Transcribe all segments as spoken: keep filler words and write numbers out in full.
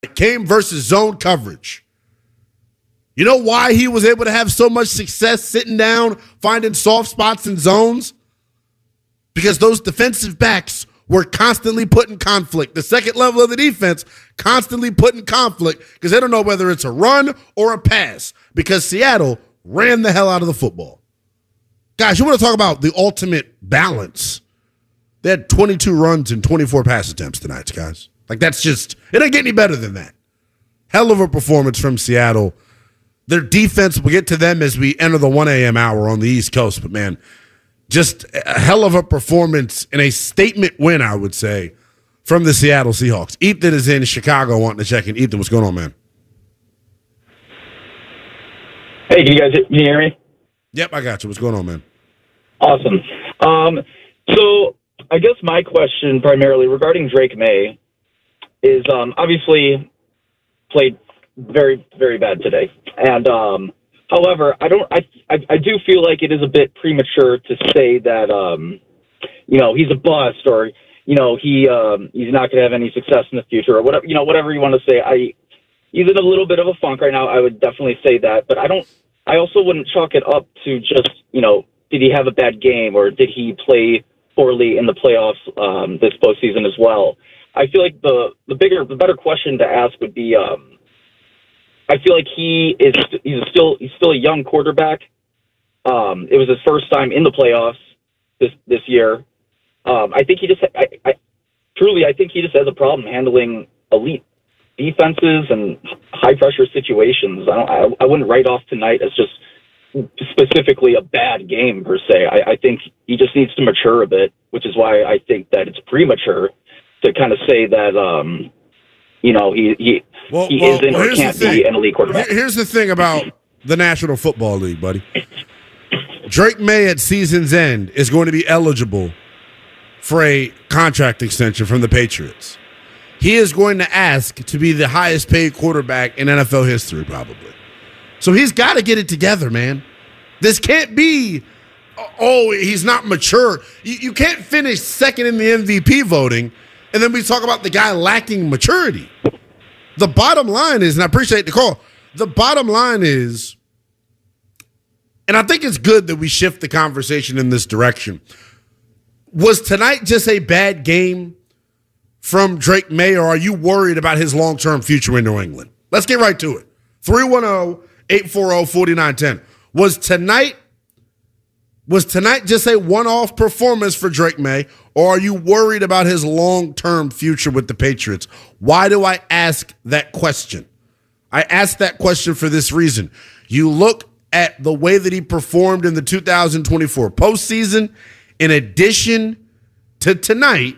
came versus zone coverage. You know why he was able to have so much success sitting down, finding soft spots in zones? Because those defensive backs were constantly put in conflict. The second level of the defense constantly put in conflict because they don't know whether it's a run or a pass because Seattle ran the hell out of the football. Guys, you want to talk about the ultimate balance? They had twenty-two runs and twenty-four pass attempts tonight, guys. Like, that's just, it doesn't get any better than that. Hell of a performance from Seattle. Their defense, we'll get to them as we enter the one a.m. hour on the East Coast, but man, just a hell of a performance and a statement win, I would say, from the Seattle Seahawks. Ethan is in Chicago wanting to check in. Ethan, what's going on, man? Hey, can you guys can you hear me? Yep, I got you. What's going on, man? Awesome. Um, so I guess my question primarily regarding Drake May is um, obviously played very, very bad today. And um, however, I don't. I, I I do feel like it is a bit premature to say that um, you know, he's a bust or you know he um, he's not going to have any success in the future or whatever you know whatever you want to say. I he's in a little bit of a funk right now. I would definitely say that, but I don't. I also wouldn't chalk it up to just you know did he have a bad game or did he play poorly in the playoffs um, this postseason as well. I feel like the the bigger the better question to ask would be. Um, I feel like he is he's still he's still a young quarterback. Um, it was his first time in the playoffs this this year. Um, I think he just I, I truly I think he just has a problem handling elite defenses and high pressure situations. I don't I, I wouldn't write off tonight as just specifically a bad game per se. I, I think he just needs to mature a bit, which is why I think that it's premature to kind of say that. Um, You know, he he, well, he well, isn't well, or can't be an elite quarterback. Here's the thing about the National Football League, buddy. Drake May at season's end is going to be eligible for a contract extension from the Patriots. He is going to ask to be the highest paid quarterback in N F L history, probably. So he's got to get it together, man. This can't be, oh, he's not mature. You, you can't finish second in the M V P voting and then we talk about the guy lacking maturity. The bottom line is, and I appreciate the call, the bottom line is, and I think it's good that we shift the conversation in this direction. Was tonight just a bad game from Drake May, or are you worried about his long-term future in New England? Let's get right to it. three one zero, eight four zero, four nine one zero. Was tonight Was tonight just a one-off performance for Drake May, or are you worried about his long-term future with the Patriots? Why do I ask that question? I ask that question for this reason. You look at the way that he performed in the two thousand twenty-four postseason, in addition to tonight,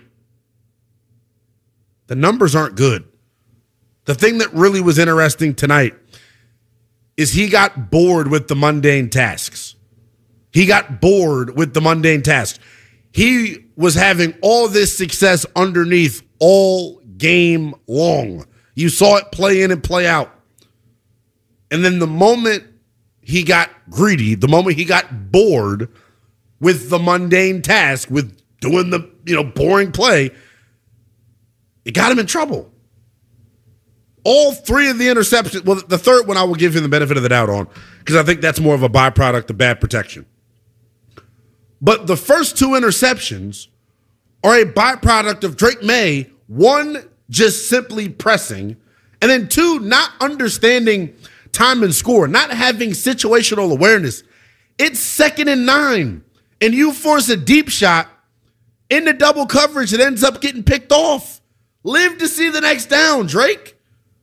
the numbers aren't good. The thing that really was interesting tonight is he got bored with the mundane tasks. He got bored with the mundane tasks. He was having all this success underneath all game long. You saw it play in and play out. And then the moment he got greedy, the moment he got bored with the mundane task, with doing the, you know, boring play, it got him in trouble. All three of the interceptions, well, the third one I will give him the benefit of the doubt on, because I think that's more of a byproduct of bad protection. But the first two interceptions are a byproduct of Drake May, one, just simply pressing, and then two, not understanding time and score, not having situational awareness. It's second and nine, and you force a deep shot into double coverage that ends up getting picked off. Live to see the next down, Drake.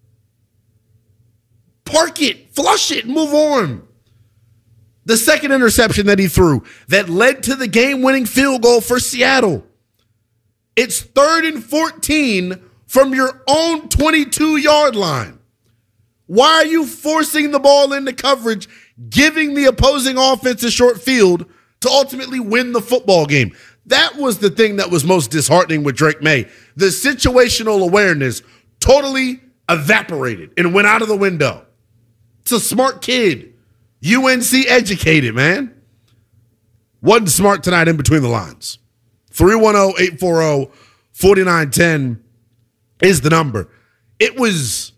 Park it, flush it, move on. The second interception that he threw that led to the game-winning field goal for Seattle. It's third and fourteen from your own twenty-two-yard line. Why are you forcing the ball into coverage, giving the opposing offense a short field to ultimately win the football game? That was the thing that was most disheartening with Drake May. The situational awareness totally evaporated and went out of the window. It's a smart kid. U N C educated, man. Wasn't smart tonight in between the lines. three one zero, eight four zero, four nine one zero is the number. It was